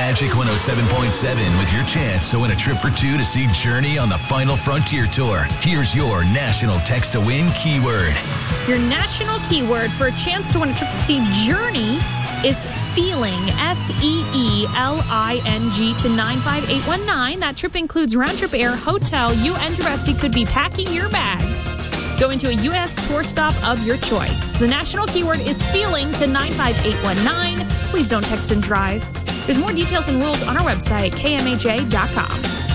Magic 107.7 with your chance to win a trip for two to see Journey on the Final Frontier Tour. Here's your national text to win keyword. Your national keyword for a chance to win a trip to see Journey is feeling, F-E-E-L-I-N-G to 95819. That trip includes round-trip air, hotel. You and your bestie could be packing your bags, going to a U.S. tour stop of your choice. The national keyword is feeling to 95819. Please don't text and drive. There's more details and rules on our website, kmaj.com.